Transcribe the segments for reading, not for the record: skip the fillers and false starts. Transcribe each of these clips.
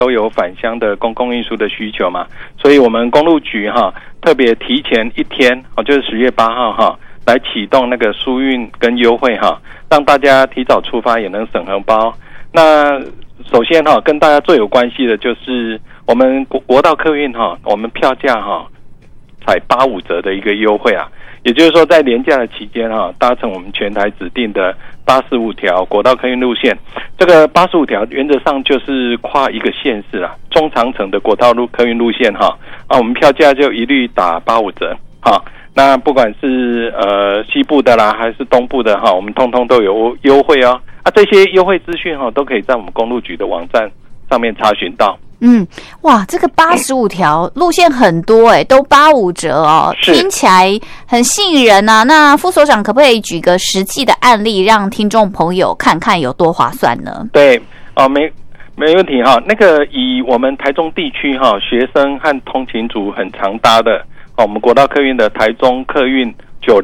都有返乡的公共运输的需求嘛，所以我们公路局特别提前一天就是10月8号来启动那个疏运跟优惠让大家提早出发也能省荷包。那首先跟大家最有关系的就是我们国道客运我们票价采85折的一个优惠啊，也就是说在连假的期间搭乘我们全台指定的85条国道客运路线，这个85条原则上就是跨一个县市啊，中长程的国道客运路线我们票价就一律打85折那不管是西部的啦还是东部的我们通通都有优惠哦。这些优惠资讯都可以在我们公路局的网站上面查询到。 哇，这个85条路线很多都85折哦，听起来很吸引人啊。那副所长可不可以举个实际的案例，让听众朋友看看有多划算呢？ 对没问题那个以我们台中地区学生和通勤族很常搭的我们国道客运的台中客运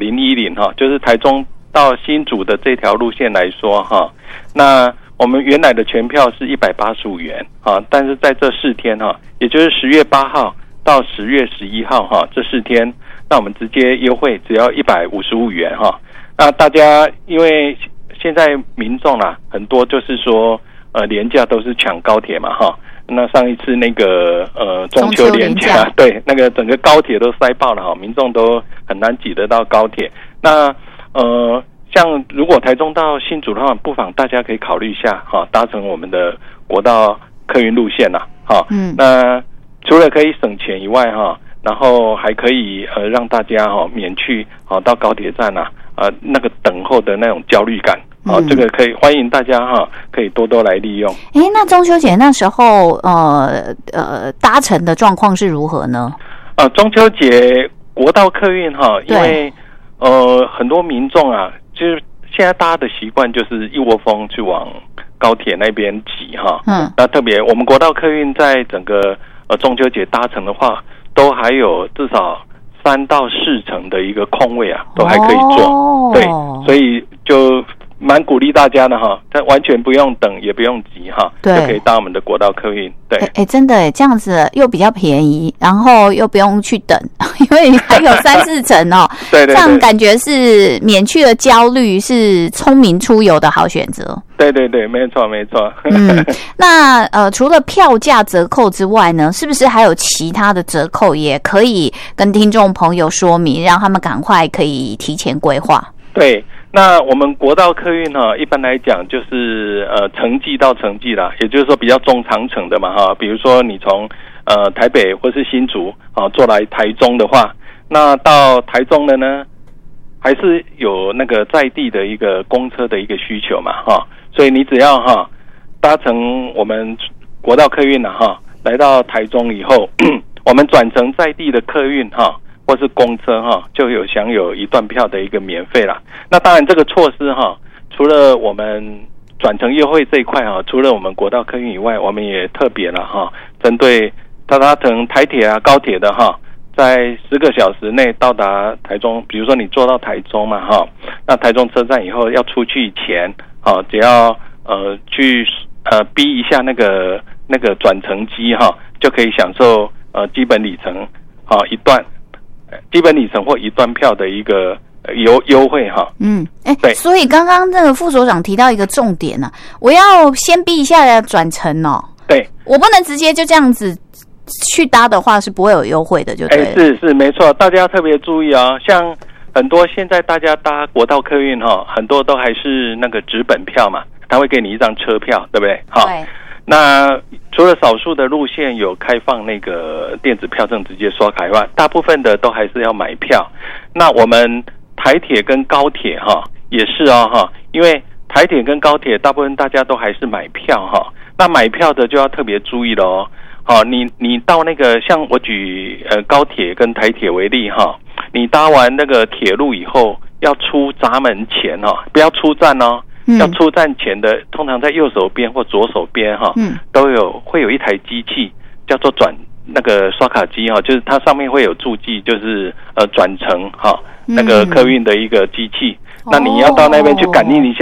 9010就是台中到新竹的这条路线来说那我们原来的全票是185元但是在这4天也就是10月8号到10月11号这4天，那我们直接优惠只要155元那大家因为现在民众很多就是说连假都是抢高铁嘛那上一次那个中秋连假，对，那个整个高铁都塞爆了民众都很难挤得到高铁。那像如果台中到新竹的话，不妨大家可以考虑一下搭乘我们的国道客运路线那除了可以省钱以外然后还可以让大家免去到高铁站那个等候的那种焦虑感这个可以欢迎大家可以多多来利用。 那中秋节那时候搭乘的状况是如何呢？ 中秋节国道客运因为很多民众就是现在大家的习惯就是一窝蜂去往高铁那边挤那特别我们国道客运在整个中秋节搭乘的话，都还有至少3到4成的一个空位都还可以坐对，所以就蛮鼓励大家的但完全不用等也不用急就可以搭我们的国道客运。对， 真的这样子又比较便宜，然后又不用去等，因为还有3、4成对， 这样感觉是免去了焦虑，是聪明出游的好选择。 对，没错。 那除了票价折扣之外呢，是不是还有其他的折扣也可以跟听众朋友说明，让他们赶快可以提前规划？ 对。那我们国道客运一般来讲就是城际到城际啦，也就是说比较中长程的嘛比如说你从台北或是新竹坐来台中的话，那到台中的呢还是有那个在地的一个公车的一个需求嘛所以你只要搭乘我们国道客运来到台中以后我们转乘在地的客运或是公车就有享有1段票的一个免费啦。那当然这个措施除了我们转乘优惠这一块除了我们国道客运以外，我们也特别了针对搭乘台铁高铁的在10个小时内到达台中，比如说你坐到台中嘛那台中车站以后要出去前只要去逼一下那个转乘机就可以享受基本里程基本里程或1段票的一个优惠对，所以刚刚那个副所长提到一个重点我要先逼一下转乘对， 我不能直接就这样子去搭的话是不会有优惠的，就对了。 是没错，大家要特别注意像很多现在大家搭国道客运很多都还是那个纸本票嘛，他会给你一张车票，对不对？ 对。 那除了少数的路线有开放那个电子票证直接刷卡以外，大部分的都还是要买票。那我们台铁跟高铁也是因为台铁跟高铁大部分大家都还是买票那买票的就要特别注意了你到那个像我举高铁跟台铁为例你搭完那个铁路以后要出闸门前不要出站要出站前的通常在右手边或左手边都会有一台机器叫做那个刷卡机就是它上面会有注记，就是转乘那个客运的一个机器那你要到那边去感应一下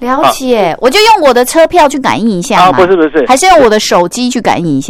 了解，我就用我的车票去感应一下吗？ 不是， 还是用我的手机去感应一下？